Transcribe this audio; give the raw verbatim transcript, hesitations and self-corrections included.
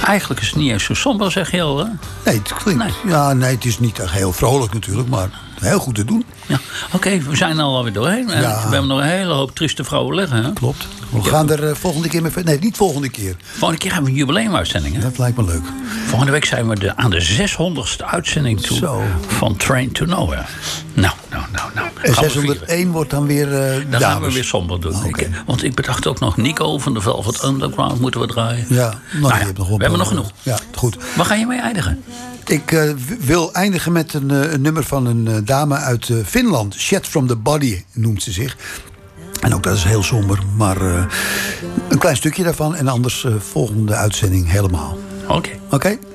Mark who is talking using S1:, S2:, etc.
S1: Eigenlijk is het niet eens zo somber, zeg je al, hè?
S2: Nee, het klinkt... Nee. Ja, nee, het is niet echt heel vrolijk natuurlijk, maar heel goed te doen.
S1: Ja, oké, okay, we zijn er alweer doorheen. Ja. We hebben nog een hele hoop trieste vrouwen liggen, hè?
S2: Klopt. We ja. gaan er uh, volgende keer mee verder. Nee, niet volgende keer.
S1: Volgende keer hebben we een jubileumuitzending, hè?
S2: Dat lijkt me leuk.
S1: Volgende week zijn we de, aan de zeshonderdste uitzending toe Zo. van Train to Nowhere. Nou, nou, nou, nou.
S2: En zeshonderdéén wordt dan weer uh,
S1: Dan dames. gaan we weer somber doen. Oh, okay. Want ik bedacht ook nog Nico van de Velvet Underground moeten we draaien.
S2: Ja, nou, nou ja, je hebt nog
S1: we hebben nog genoeg.
S2: Ja, goed.
S1: Waar ga je mee eindigen?
S2: Ik uh, wil eindigen met een, uh, een nummer van een uh, dame uit uh, Finland. Shed from the Body noemt ze zich. En ook dat is heel somber, maar uh, een klein stukje daarvan. En anders uh, volgende uitzending helemaal.
S1: Oké. Okay.
S2: Oké? Okay?